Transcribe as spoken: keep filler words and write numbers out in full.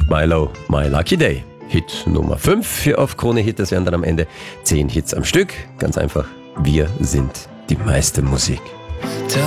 Milo, My Lucky Day. Hit Nummer fünf hier auf Krone Hit. Das wären dann am Ende zehn Hits am Stück. Ganz einfach, wir sind die meiste Musik.